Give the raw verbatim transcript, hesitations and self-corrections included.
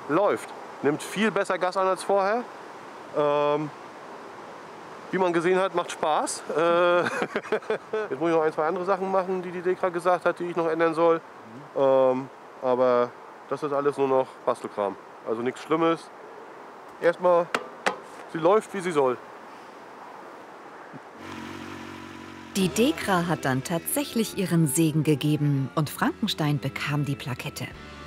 läuft. Nimmt viel besser Gas an als vorher. Ähm, wie man gesehen hat, macht Spaß. Äh, Jetzt muss ich noch ein, zwei andere Sachen machen, die die Dekra gesagt hat, die ich noch ändern soll. Ähm, aber das ist alles nur noch Bastelkram. Also nichts Schlimmes. Erstmal, sie läuft, wie sie soll. Die Dekra hat dann tatsächlich ihren Segen gegeben und Frankenstein bekam die Plakette.